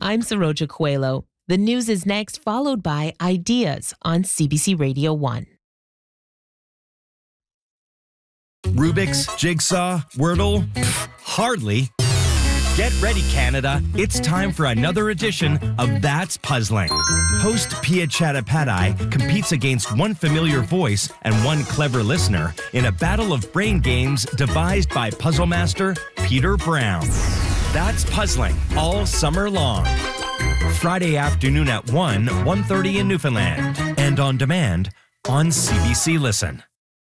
I'm Saroja Coelho. The news is next, followed by Ideas on CBC Radio 1. Rubik's, Jigsaw, Wordle? Hardly. Get ready, Canada. It's time for another edition of That's Puzzling. Host Pia Chattopadhyay competes against one familiar voice and one clever listener in a battle of brain games devised by puzzle master Peter Brown. That's Puzzling all summer long. Friday afternoon at 1:30 in Newfoundland. And on demand on CBC Listen.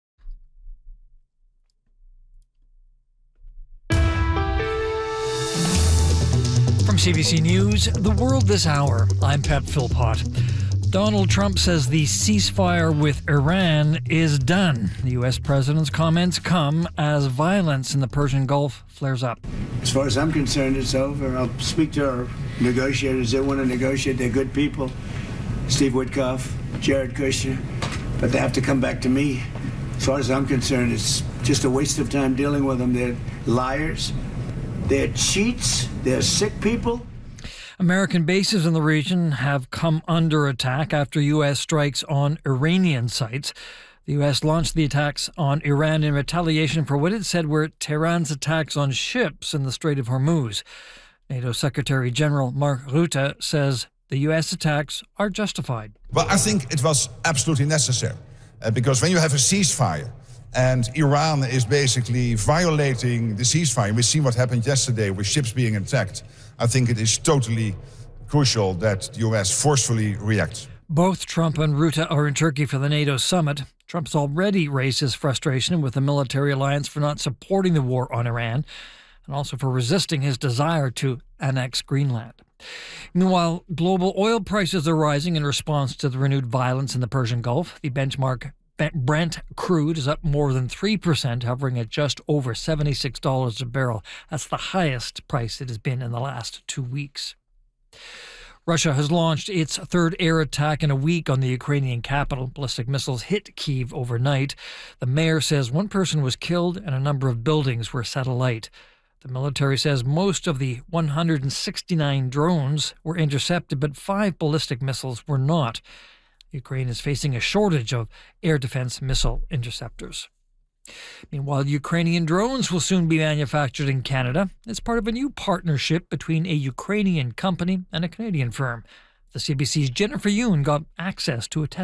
From CBC News, The World This Hour, I'm Pat Philpott. Donald Trump says the ceasefire with Iran is done. The U.S. president's comments come as violence in the Persian Gulf flares up. As far as I'm concerned, it's over. I'll speak to our negotiators. They want to negotiate. They're good people. Steve Witkoff, Jared Kushner. But they have to come back to me. As far as I'm concerned, it's just a waste of time dealing with them. They're liars. They're cheats. They're sick people. American bases in the region have come under attack after U.S. strikes on Iranian sites. The U.S. launched the attacks on Iran in retaliation for what it said were Tehran's attacks on ships in the Strait of Hormuz. NATO Secretary General Mark Rutte says the U.S. attacks are justified. Well, I think it was absolutely necessary because when you have a ceasefire and Iran is basically violating the ceasefire, we've seen what happened yesterday with ships being attacked. I think it is totally crucial that the U.S. forcefully reacts. Both Trump and Rutte are in Turkey for the NATO summit. Trump's already raised his frustration with the military alliance for not supporting the war on Iran and also for resisting his desire to annex Greenland. Meanwhile, global oil prices are rising in response to the renewed violence in the Persian Gulf. The benchmark Brent crude is up more than 3%, hovering at just over $76 a barrel. That's the highest price it has been in the last 2 weeks. Russia has launched its third air attack in a week on the Ukrainian capital. Ballistic missiles hit Kyiv overnight. The mayor says one person was killed and a number of buildings were set alight. The military says most of the 169 drones were intercepted, but 5 ballistic missiles were not. Ukraine is facing a shortage of air defense missile interceptors. Meanwhile, Ukrainian drones will soon be manufactured in Canada. It's part of a new partnership between a Ukrainian company and a Canadian firm. The CBC's Jennifer Yoon got access to a test